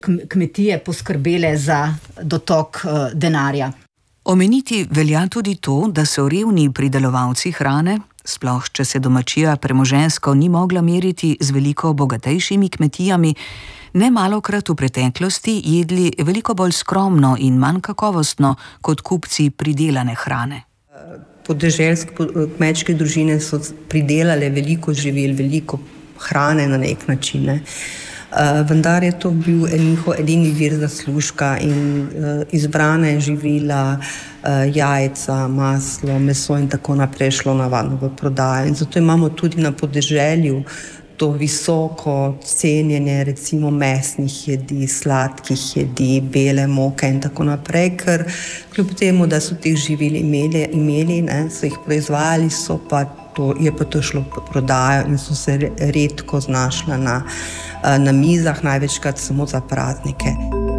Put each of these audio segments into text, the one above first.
kmetije poskrbele za dotok denarja. Omeniti velja tudi to, da so revni pridelovalci hrane, sploh če se domačija premoženjsko ni mogla meriti z veliko bogatejšimi kmetijami, nemalokrat v preteklosti jedli veliko bolj skromno in manj kakovostno kot kupci pridelane hrane. Podeželske kmečke družine so pridelale veliko živil, veliko hrane na nek način, ne. Vendar je to bil njihov edini vir zaslužka in izbrane živila, jajca, maslo, meso in tako naprej šlo navadno v prodajo. In zato imamo tudi na podeželju to visoko cenjenje recimo mesnih jedi, sladkih jedi, bele moke in tako naprej, ker kljub temu, da so teh živil imeli, ne, so jih proizvajali, je pa to šlo v prodajo in so se redko znašla na mizah, največkrat samo za praznike.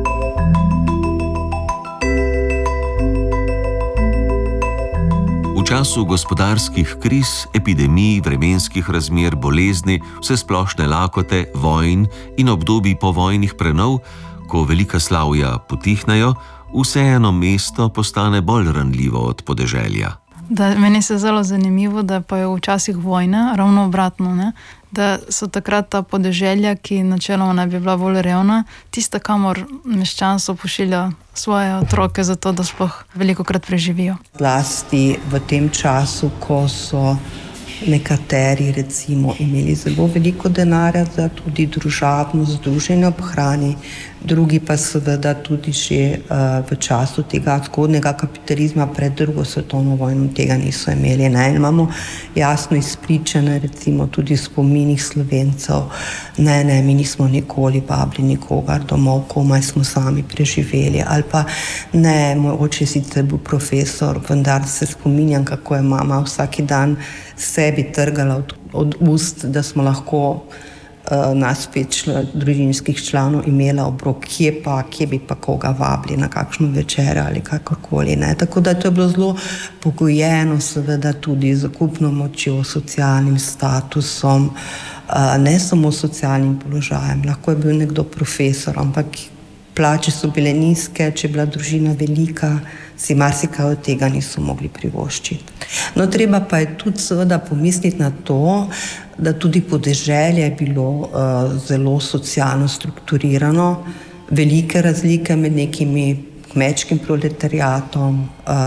V času gospodarskih kriz, epidemij, vremenskih razmer, bolezni, vsesplošne lakote, vojn in obdobij povojnih prenov, ko velika slavja potihnejo, vseeno mesto postane bolj ranljivo od podeželja. Meni se zelo zanimivo, da pa je včasih vojna, ravno obratno, ne? Da so takrat ta podeželja, ki načeloma naj bi bila bolj revna, tista, kamor meščanstvo pošilja svoje otroke, zato da sploh velikokrat preživijo. Zlasti v tem času, ko so nekateri recimo imeli zelo veliko denarja za tudi družabno združenje ob hrani, drugi pa seveda tudi že v času tega zgodnjega kapitalizma pred drugo svetovno vojno tega niso imeli. Ne? Imamo jasno izpričane recimo tudi spominih Slovencev, mi nismo nikoli vabili nikogar domov, komaj smo sami preživeli, ali pa ne, moj oče sicer bil profesor, vendar se spominjam, kako je mama vsaki dan sebi trgala od ust, da smo lahko nas 5 družinskih članov imela obrok, kje bi pa koga vabili na kakšno večerjo ali kakorkoli. Ne. Tako da to je bilo zelo pogojeno seveda tudi z zakupno močjo, socialnim statusom, ne samo socialnim položajem. Lahko je bil nekdo profesor, ampak plače so bile nizke, če je bila družina velika, si marsikaj od tega niso mogli privoščiti. No, treba pa je tudi seveda pomisliti na to, da tudi podeželje je bilo zelo socialno strukturirano, velike razlike med nekimi kmečkim proletariatom,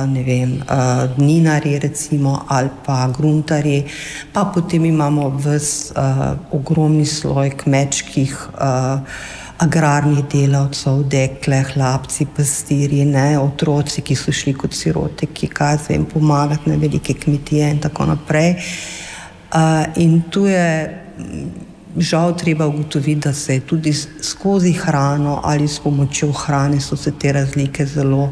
dninarji recimo ali pa gruntarji, pa potem imamo ogromni sloj kmečkih agrarnih delavcev, dekle, hlapci, pastirji, otroci, ki so šli kot siroteki, pomagati na velike kmetije in tako naprej. In tu je žal treba ugotoviti, da se je tudi skozi hrano ali s pomočjo hrane so se te razlike zelo,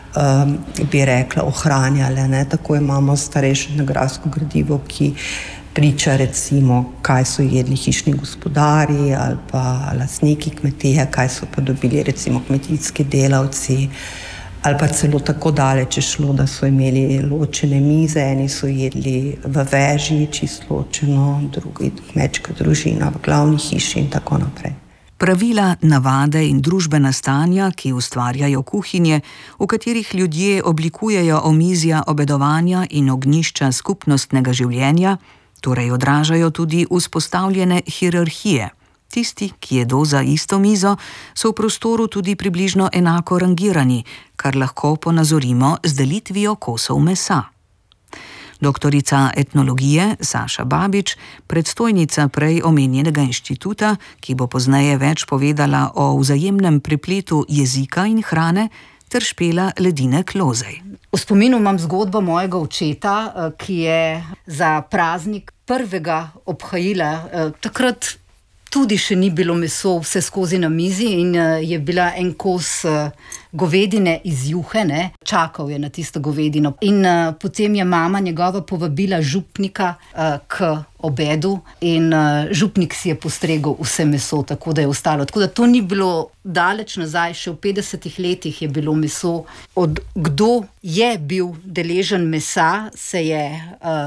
bi rekla, ohranjale. Tako imamo starejše etnografsko gradivo, ki priča recimo, kaj so jedli hišni gospodarji ali pa lastniki kmetije, kaj so pa dobili recimo kmetijski delavci, ali pa celo tako daleč je šlo, da so imeli ločene mize, eni so jedli v veži, čisto ločeno, drugi kmečka družina v glavni hiši in tako naprej. Pravila, navade in družbena stanja, ki ustvarjajo kuhinje, v katerih ljudje oblikujejo omizja obedovanja in ognjišča skupnostnega življenja, torej odražajo tudi vzpostavljene hierarhije. Tisti, ki jedo za isto mizo, so v prostoru tudi približno enako rangirani, kar lahko ponazorimo z delitvijo kosov mesa. Doktorica etnologije Saša Babič, predstojnica prej omenjenega inštituta, ki bo pozneje več povedala o vzajemnem prepletu jezika in hrane, ter Špela Ledinek Lozej. V spominu imam zgodbo mojega očeta, ki je za praznik prvega obhajila, takrat tudi še ni bilo meso vse skozi na mizi in je bila en kos govedine iz juhe, čakal je na tisto govedino. In potem je mama njegova povabila župnika k obedu in župnik si je postregel vse meso, tako da je ostalo. Tako da to ni bilo daleč nazaj, še v 50 letih je bilo meso. Kdo je bil deležen mesa, se je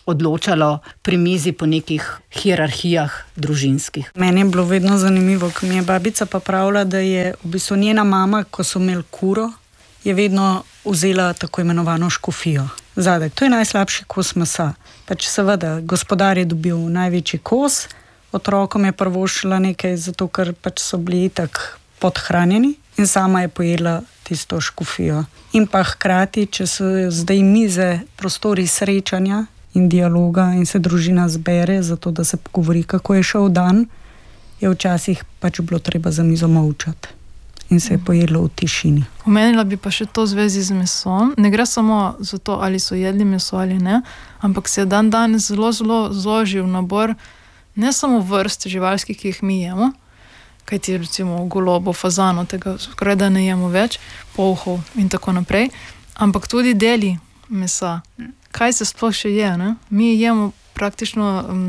odločalo pri mizi po nekih hierarhijah družinskih. Meni je bilo vedno zanimivo, ko mi je babica pa pravila, da je v bistvu njena mama, ko so imeli kuro, je vedno vzela tako imenovano škofijo. Zadek, to je najslabši kos mesa. Pač seveda, gospodar je dobil največji kos, otrokom je prvošila nekaj, zato ker pač so bili itak podhranjeni in sama je pojedla tisto škofijo. In pa hkrati, če so zdaj mize, prostori srečanja in dialoga in se družina zbere, zato da se pogovori, kako je šel dan, je včasih pač bilo treba za mizo molčati. In se je pojedlo v tišini. Omenila bi pa še to v zvezi z mesom. Ne gre samo za to, ali so jedli meso ali ne, ampak se je danes zelo zožil nabor ne samo vrst živalskih, ki jih mi jemo, kajti recimo golobo, fazano, tega skoraj da ne jemo več, polhov in tako naprej, ampak tudi deli mesa. Kaj se sploh še je, ne? Mi jemo praktično,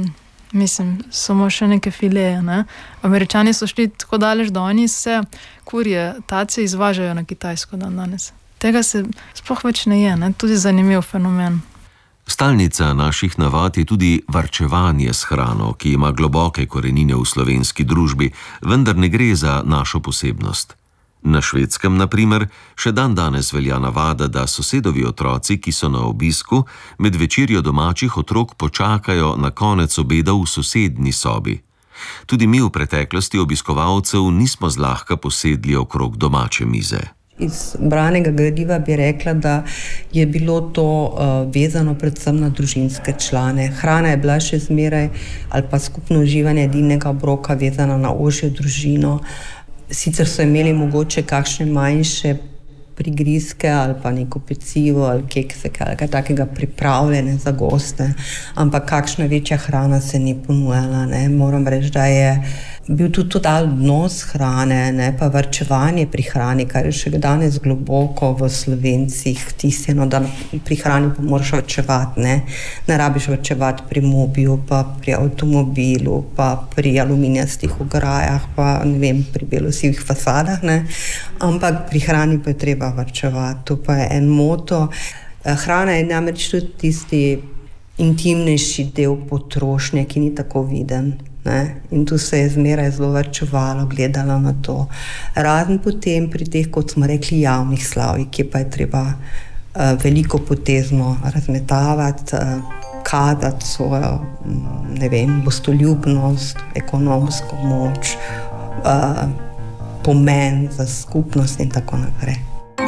samo še neke fileje, ne? Američani so šli tako daleč, da oni se kurje tace izvažajo na Kitajsko danes. Tega se sploh več ne je, ne? Tudi zanimiv fenomen. Stalnica naših navad je tudi varčevanje s hrano, ki ima globoke korenine v slovenski družbi, vendar ne gre za našo posebnost. Na Švedskem, na primer, še danes velja navada, da sosedovi otroci, ki so na obisku, med večerjo domačih otrok počakajo na konec obeda v sosednji sobi. Tudi mi v preteklosti obiskovalcev nismo zlahka posedli okrog domače mize. Iz branega gradiva bi rekla, da je bilo to vezano predvsem na družinske člane. Hrana je bila še zmeraj ali pa skupno uživanje edinega obroka vezana na ožjo družino. Sicer so imeli mogoče kakšne manjše prigrizke ali pa neko pecivo ali kekse ali kaj takega pripravljene za goste, ampak kakšna večja hrana se ni ponujala, ne. Moram reči, da je bil tudi total odnos hrane, ne, pa varčevanje pri hrani, kar je še danes globoko v Slovencih vtisnjeno, da pri hrani pa moraš varčevati, ne. Ne rabiš varčevati pri mobiju, pa pri avtomobilu, pa pri aluminijastih ograjah, pa ne vem, pri belosivih fasadah, ne. Ampak pri hrani pa je treba varčevati, to pa je en moto. Hrana je namreč tudi tisti intimnejši del potrošnje, ki ni tako viden. Ne? In tu se je zmeraj zelo varčevalo, gledalo na to. Razen potem pri teh, kot smo rekli, javnih slavjih, ki pa je treba veliko potezno razmetavati, kazati svojo, ne vem, gostoljubnost, ekonomsko moč, pomen za skupnost in tako naprej.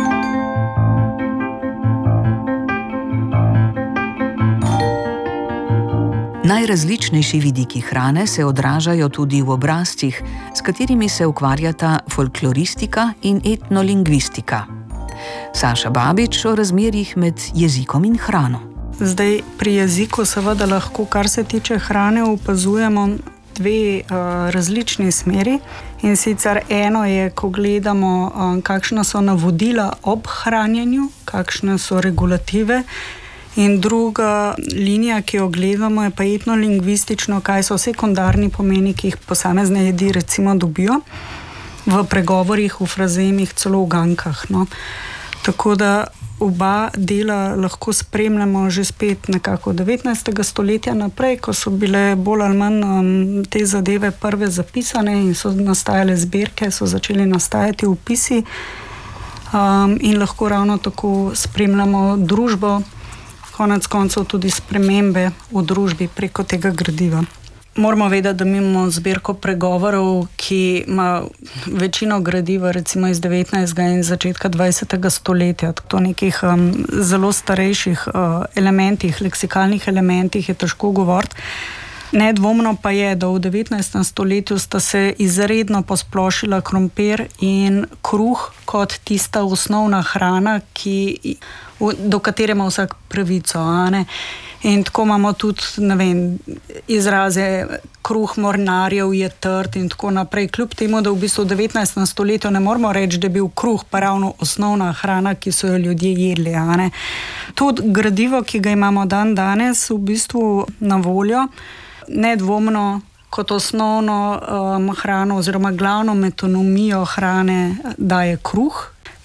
Najrazličnejši vidiki hrane se odražajo tudi v obrazcih, s katerimi se ukvarjata folkloristika in etnolingvistika. Saša Babič o razmerjih med jezikom in hrano. Zdaj, pri jeziku seveda lahko, kar se tiče hrane, opazujemo dve različni smeri. In sicer eno je, ko gledamo, kakšna so navodila ob hranjenju, kakšne so regulative. In druga linija, ki jo gledamo, je pa etnolingvistično, kaj so sekundarni pomeni, ki jih posamezne jedi recimo dobijo v pregovorih, v frazemih, celo v gankah. No. Tako da oba dela lahko spremljamo že spet nekako 19. stoletja naprej, ko so bile bolj ali manj te zadeve prve zapisane in so nastajale zbirke, so začeli nastajati vpisi in lahko ravno tako spremljamo družbo, konec koncev tudi spremembe v družbi preko tega gradiva. Moramo vedeti, da mi imamo zbirko pregovorov, ki ima večino gradiva recimo iz 19. in začetka 20. stoletja. To nekih zelo starejših elementih, leksikalnih elementih je težko govoriti. Nedvomno pa je, da v 19. stoletju sta se izredno posplošila krompir in kruh kot tista osnovna hrana, do katere ima vsak pravico. In tako imamo tudi, ne vem, izraze kruh mornarjev je trd in tako naprej. Kljub temu, da v bistvu v 19. stoletju ne moramo reči, da je bil kruh pa ravno osnovna hrana, ki so jo ljudje jedli. Tudi gradivo, ki ga imamo danes v bistvu na voljo, nedvomno kot osnovno hrano oziroma glavno metonomijo hrane daje kruh.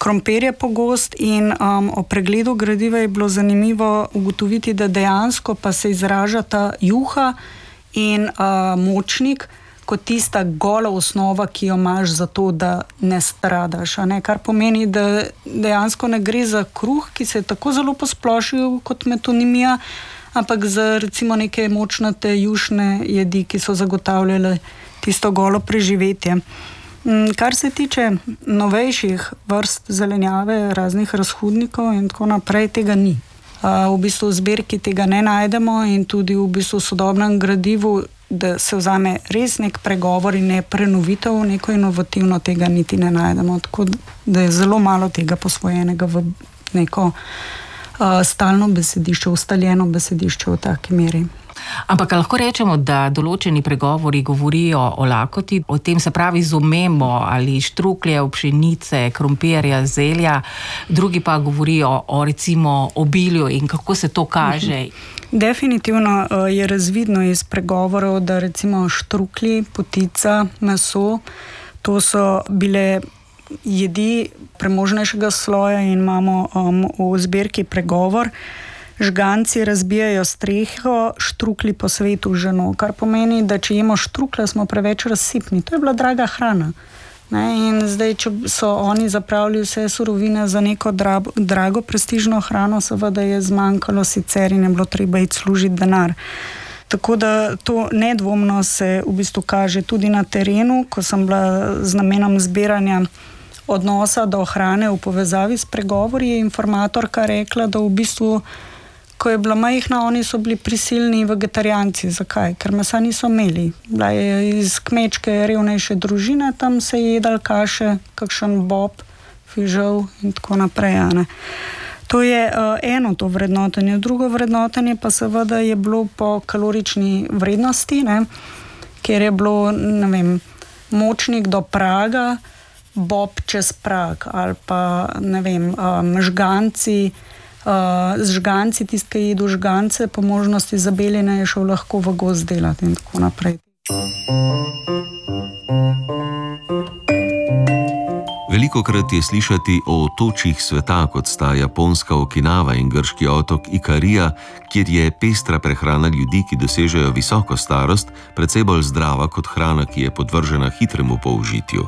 krompir je pogost in o pregledu gradiva je bilo zanimivo ugotoviti, da dejansko pa se izražata juha in močnik kot tista gola osnova, ki jo imaš za to, da ne stradaš. Kar pomeni, da dejansko ne gre za kruh, ki se je tako zelo posplošil kot metonimija, ampak za recimo neke močnate jušne jedi, ki so zagotavljale tisto golo preživetje. Kar se tiče novejših vrst zelenjave, raznih razhudnikov in tako naprej, tega ni. V bistvu v zbirki tega ne najdemo in tudi v bistvu v sodobnem gradivu, da se vzame res nek pregovor in ne prenovitev, neko inovativno tega niti ne najdemo. Tako da je zelo malo tega posvojenega v neko stalno besedišče, ustaljeno besedišče v taki meri. Ampak lahko rečemo, da določeni pregovori govorijo o lakoti, o tem se pravi z omembo ali štruklje, pšenice, krompirja, zelja, drugi pa govorijo o recimo obilju in kako se to kaže. Definitivno je razvidno iz pregovorov, da recimo štruklji, potica, meso, to so bile jedi premožnejšega sloja in imamo v zbirki pregovor. Žganci razbijajo streho, štruklji po svetu ženo, kar pomeni, da če jemo štruklje, smo preveč razsipni. To je bila draga hrana. In zdaj, če so oni zapravili vse surovine za neko drago, prestižno hrano, seveda je zmanjkalo sicer in je bilo treba iti služiti denar. Tako da to nedvomno se v bistvu kaže tudi na terenu, ko sem bila z namenom zbiranja odnosa do hrane v povezavi s pregovori, je informatorka rekla, da v bistvu, ko je bila majhna, oni so bili prisilni vegetarijanci. Zakaj? Ker mesa niso imeli. Bila je iz kmečke revnejše družine, tam se je jedal kaše, kakšen bob, fižol in tako naprej. To je eno to vrednotenje. Drugo vrednotenje pa seveda je bilo po kalorični vrednosti, kjer je bilo, močnik do praga, bob čez prag ali pa, žganci, z žganci, tist, ki jedu žgance, po možnosti zabeljene je šel lahko v gozd delati in tako naprej. Velikokrat je slišati o otočjih sveta, kot sta japonska Okinava in grški otok Ikarija, kjer je pestra prehrana ljudi, ki dosežejo visoko starost, precej bolj zdrava kot hrana, ki je podvržena hitremu použitju.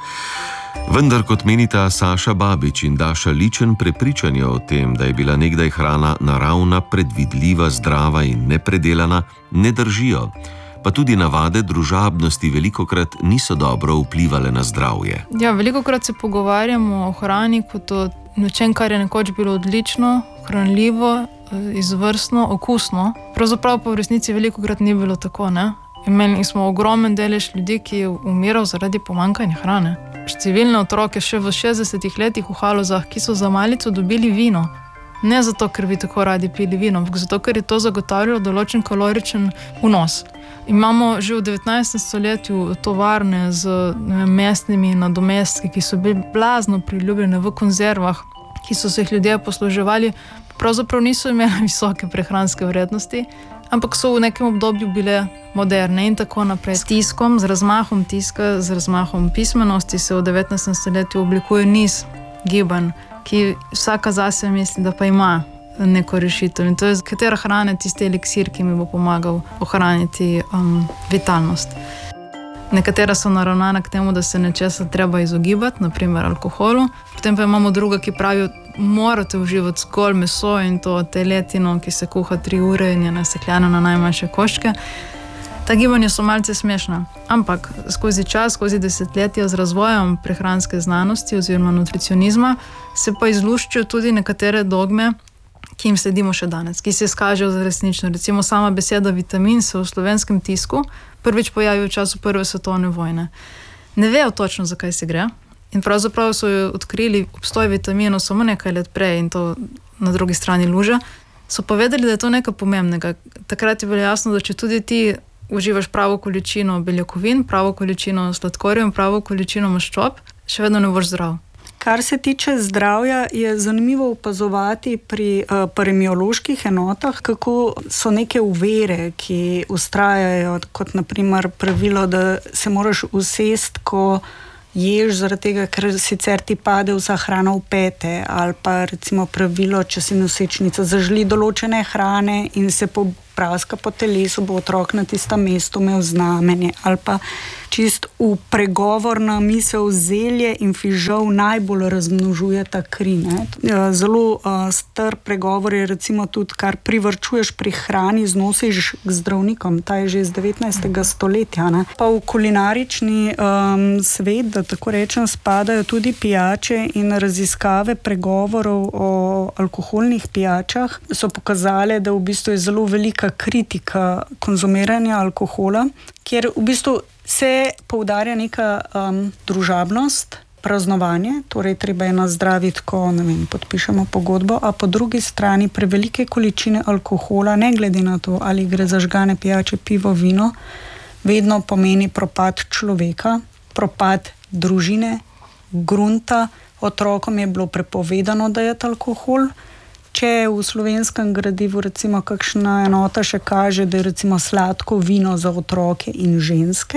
Vendar, kot menita Saša Babič in Daša Ličen, prepričanja o tem, da je bila nekdaj hrana naravna, predvidljiva, zdrava in nepredelana, ne držijo. Pa tudi navade družabnosti velikokrat niso dobro vplivale na zdravje. Ja, velikokrat se pogovarjamo o hrani kot o nečem, kar je nekoč bilo odlično, hranljivo, izvrstno, okusno. Pravzaprav pa v resnici velikokrat ni bilo tako, ne? Imeli smo ogromen delež ljudi, ki je umiral zaradi pomanjkanja hrane. Številne otroke še v 60 letih v Halozah, ki so za malico dobili vino. Ne zato, ker bi tako radi pili vino, ampak zato, ker je to zagotavljalo določen kaloričen vnos. Imamo že v 19. stoletju tovarne z mesnimi nadomestki, ki so bili blazno priljubljene v konzervah, ki so se jih ljudje posluževali, pravzaprav niso imeli visoke prehranske vrednosti, ampak so v nekem obdobju bile moderne in tako naprej. S tiskom, z razmahom tiska, z razmahom pismenosti se v 19. stoletju oblikuje niz gibanj, ki vsaka zase misli, da pa ima neko rešitev. In to je, katera hrana je tisti eliksir, ki mi bo pomagal ohraniti vitalnost. Nekatera so naravnana k temu, da se nečesa treba izogibati, naprimer alkoholu. Potem pa imamo druga, ki pravijo, morate uživati zgolj meso in to teletino, ki se kuha 3 ure in je nasekljana na najmanjše koščke. Ta gibanja so malce smešna, ampak skozi čas, skozi desetletja z razvojem prehranske znanosti oziroma nutricionizma se pa izluščijo tudi nekatere dogme, ki jim sledimo še danes, ki se izkažejo za resnično. Recimo sama beseda vitamin se v slovenskem tisku prvič pojavi v času Prve svetovne vojne. Ne vejo točno, zakaj se gre. In pravzaprav so jo odkrili obstoj vitaminov samo nekaj let prej in to na drugi strani luža. So povedali, da je to nekaj pomembnega. Takrat je bilo jasno, da če tudi ti uživaš pravo količino beljakovin, pravo količino sladkorja in pravo količino maščob, še vedno ne boš zdrav. Kar se tiče zdravja, je zanimivo opazovati pri paremioloških enotah, kako so neke uvere, ki ustrajajo, kot naprimer pravilo, da se moraš usesti, ko ješ zaradi tega, ker sicer ti pade vsa hrana v pete, ali pa recimo pravilo, če si nosečnica zaželi določene hrane in se praska po telesu, bo otrok na tistem mestu imel znamenje, ali pa čist v pregovorna misel zelje in fižol najbolj razmnožuje ta kri. Zelo star pregovor je recimo tudi, kar privrčuješ pri hrani, znosiš k zdravnikom, ta je že iz 19. stoletja. Ne? Pa v kulinarični svet, da tako rečem, spadajo tudi pijače in raziskave pregovorov o alkoholnih pijačah so pokazale, da v bistvu je zelo velika kritika konzumiranja alkohola, kjer v bistvu se poudarja neka družabnost, praznovanje, torej treba je nazdraviti, ko podpišemo pogodbo, a po drugi strani prevelike količine alkohola, ne glede na to, ali gre za žgane pijače, pivo, vino, vedno pomeni propad človeka, propad družine, grunta. Otrokom je bilo prepovedano dajati alkohol. Če v slovenskem gradivu recimo kakšna enota še kaže, da je recimo sladko vino za otroke in ženske,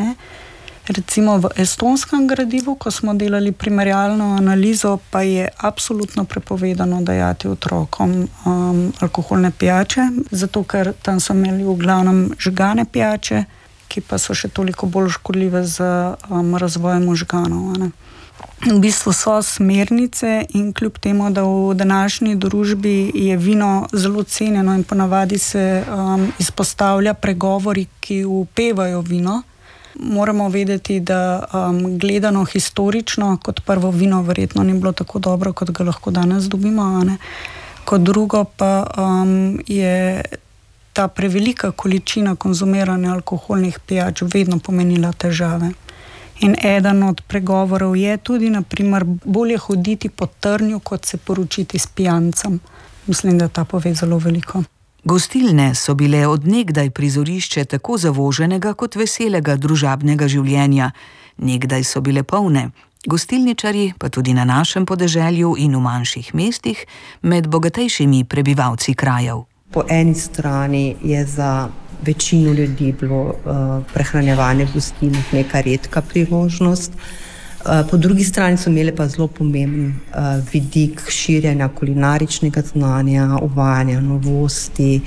recimo v estonskem gradivu, ko smo delali primerjalno analizo, pa je absolutno prepovedano dajati otrokom alkoholne pijače, zato ker tam so imeli v glavnem žgane pijače, ki pa so še toliko bolj škodljive za razvoj možganov. V bistvu so smernice in kljub temu, da v današnji družbi je vino zelo cenjeno in ponavadi se izpostavlja pregovori, ki upevajo vino, moramo vedeti, da gledano historično, kot prvo vino verjetno ni bilo tako dobro, kot ga lahko danes dobimo, kot drugo pa je ta prevelika količina konzumiranja alkoholnih pijač vedno pomenila težave. In eden od pregovorov je tudi, naprimer, bolje hoditi po trnju, kot se poročiti s pijancem. Mislim, da ta pove zelo veliko. Gostilne so bile od nekdaj prizorišče tako zavoženega kot veselega družabnega življenja. Nekdaj so bile polne. Gostilničarji, pa tudi na našem podeželju in v manjših mestih, med bogatejšimi prebivalci krajev. Po eni strani je za večino ljudi bilo prehranjevanje v gostilnah neka redka priložnost. Po drugi strani so imeli pa zelo pomemben vidik širjenja kulinaričnega znanja, uvajanja novosti,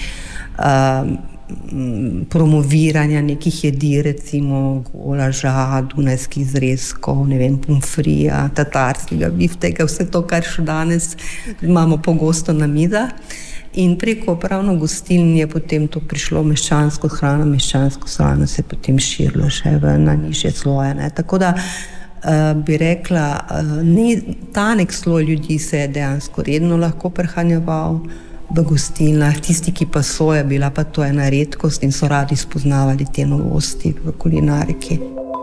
promoviranja nekih jedi, recimo golaža, dunajskih zrezkov, pomfrija, tatarskega biftega, vse to, kar še danes imamo pogosto na mizah. In preko pravno gostiln je potem to prišlo meščansko hrano se je potem širilo še na nižje sloje. Tako da bi rekla, tanek sloj ljudi se je dejansko redno lahko prehranjeval v gostilnah, tisti, ki pa so, je bila pa to ena redkost in so radi spoznavali te novosti v kulinariki.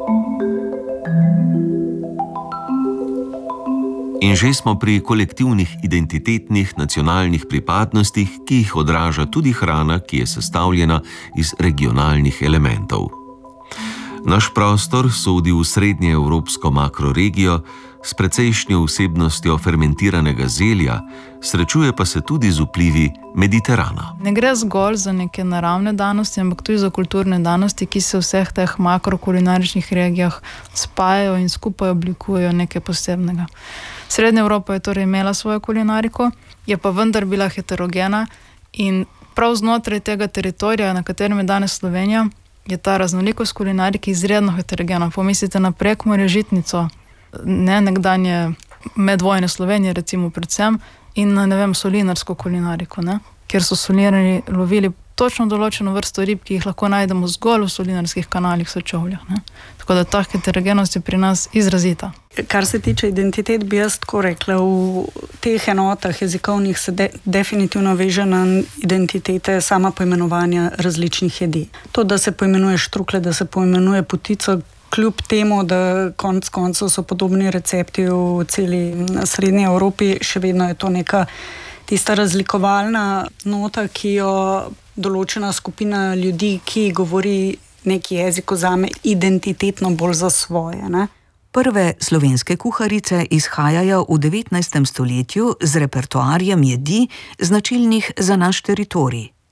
In že smo pri kolektivnih identitetnih nacionalnih pripadnostih, ki jih odraža tudi hrana, ki je sestavljena iz regionalnih elementov. Naš prostor sodi v srednjeevropsko makroregijo s precejšnjo vsebnostjo fermentiranega zelja, srečuje pa se tudi z vplivi Mediterana. Ne gre zgolj za neke naravne danosti, ampak tudi za kulturne danosti, ki se v vseh teh makrokulinaričnih regijah spajajo in skupaj oblikujejo nekaj posebnega. Srednja Evropa je torej imela svojo kulinariko, je pa vendar bila heterogena in prav znotraj tega teritorija, na katerem je danes Slovenija, je ta raznolikost kulinarike izredno heterogena. Pomislite na Prekmurje, Žitnico, nekdanje medvojne Slovenije recimo predvsem, in na, solinarsko kulinariko, kjer so solinarji lovili točno določeno vrsto rib, ki jih lahko najdemo zgolj v solinarskih kanalih, Sečovljah. Tako da ta heterogenost je pri nas izrazita. Kar se tiče identitet, bi jaz tako rekla, v teh enotah jezikovnih se definitivno veže na identitete sama poimenovanja različnih jedi. To, da se poimenuje štrukle, da se poimenuje potico, kljub temu, da konec koncev so podobni recepti v celi srednji Evropi, še vedno je to neka tista razlikovalna nota, ki jo določena skupina ljudi, ki govori neki jezik, vzame identitetno bolj za svoje. Prve slovenske kuharice izhajajo v 19. stoletju z repertoarjem jedi, značilnih za naš teritorij.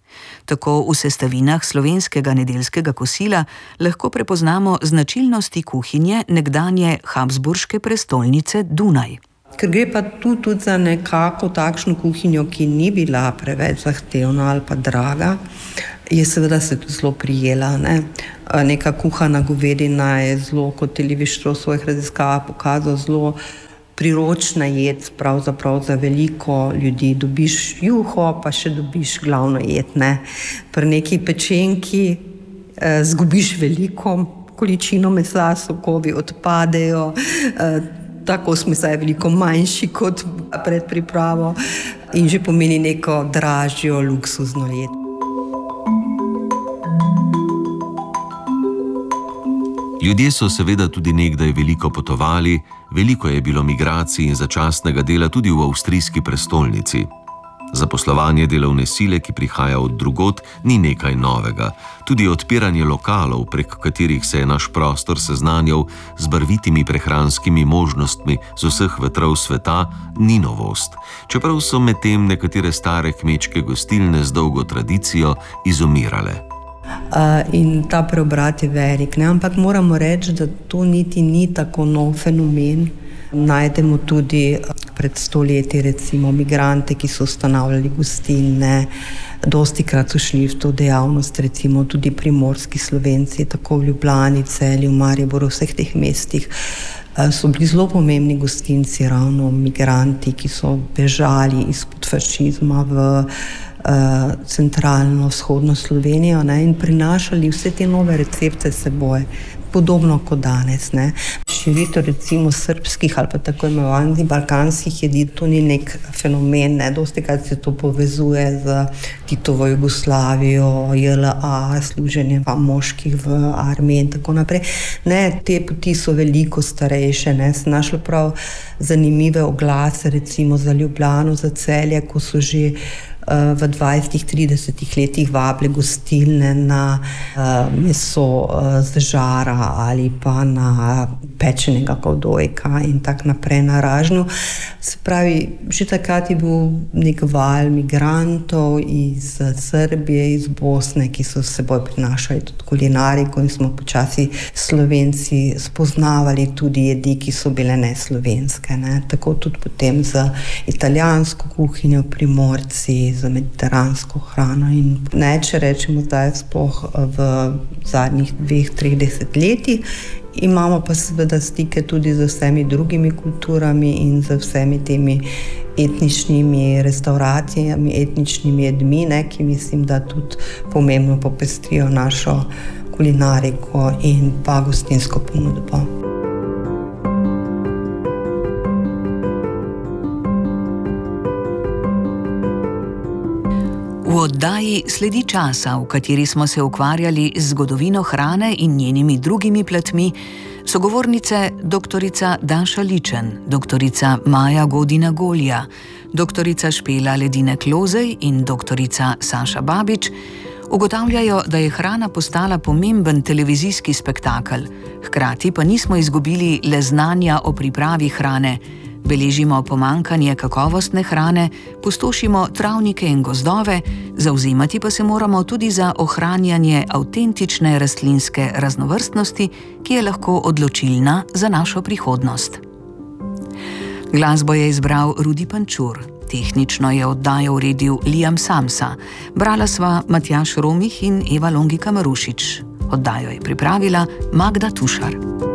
Tako v sestavinah slovenskega nedeljskega kosila lahko prepoznamo značilnosti kuhinje nekdanje habsburške prestolnice Dunaj. Ker gre pa tudi za nekako takšno kuhinjo, ki ni bila preveč zahtevna ali pa draga, je seveda se tudi zelo prijela. Neka kuhana govedina je zelo, kot Levi-Strauss v svojih raziskavah pokazal, zelo priročna jed, pravzaprav za veliko ljudi. Dobiš juho, pa še dobiš glavno jed. Pri neki pečenki zgubiš veliko količino mesa, sokovi odpadejo, tako smisel je veliko manjši kot pred pripravo in že pomeni neko dražjo, luksuzno jed. Ljudje so seveda tudi nekdaj veliko potovali, veliko je bilo migracij in začasnega dela tudi v avstrijski prestolnici. Zaposlovanje delovne sile, ki prihaja od drugod, ni nekaj novega. Tudi odpiranje lokalov, prek katerih se je naš prostor seznanjal z barvitimi prehranskimi možnostmi z vseh vetrov sveta, ni novost. Čeprav so medtem nekatere stare kmečke gostilne z dolgo tradicijo izumirale. In ta preobrat je velik, ampak moramo reči, da to niti ni tako nov fenomen. Najdemo tudi pred 100 leti recimo migrante, ki so ustanavljali gostilne, dostikrat so šli v to dejavnost, recimo tudi primorski Slovenci, tako v Ljubljani, Celju, Mariboru, v vseh teh mestih. So bili zelo pomembni gostinci, ravno migranti, ki so bežali izpod fašizma v centralno-vzhodno Slovenijo in prinašali vse te nove recepte s seboj, podobno kot danes. Širitev recimo srbskih ali pa tako imenovanih balkanskih jedi, to ni nek fenomen, dostikrat se to povezuje z Titovo Jugoslavijo, JLA, služenje moških v armiji in tako naprej. Te poti so veliko starejše. Sem našla prav zanimive oglase recimo za Ljubljano, za Celje, ko so že v 20-30 letih vabile gostilne na meso z žara ali pa na pečenega kovdojka in tako naprej na ražnju. Se pravi, že takrat je bil nek val migrantov iz Srbije, iz Bosne, ki so s seboj prinašali tudi kulinariko in smo počasi Slovenci spoznavali tudi jedi, ki so bile neslovenske. Tako tudi potem z italijansko kuhinjo, Primorci, za mediteransko hrano in če rečemo zdaj sploh v zadnjih 2-3 desetletjih, imamo pa seveda stike tudi z vsemi drugimi kulturami in z vsemi temi etničnimi restauracijami, etničnimi jedmi, ki mislim, da tudi pomembno popestrijo našo kulinariko in pa gostinsko ponudbo. V oddaji Sledi časa, v kateri smo se ukvarjali z zgodovino hrane in njenimi drugimi platmi, sogovornice doktorica Daša Ličen, doktorica Maja Godina-Golja, doktorica Špela Ledine-Klozej in doktorica Saša Babič ugotavljajo, da je hrana postala pomemben televizijski spektakel, hkrati pa nismo izgubili le znanja o pripravi hrane, beležimo pomanjkanje kakovostne hrane, pustošimo travnike in gozdove, zavzemati pa se moramo tudi za ohranjanje avtentične rastlinske raznovrstnosti, ki je lahko odločilna za našo prihodnost. Glasbo je izbral Rudi Pančur, tehnično je oddajo uredil Liam Samsa, brala sva Matjaž Romih in Eva Longika Marušič. Oddajo je pripravila Magda Tušar.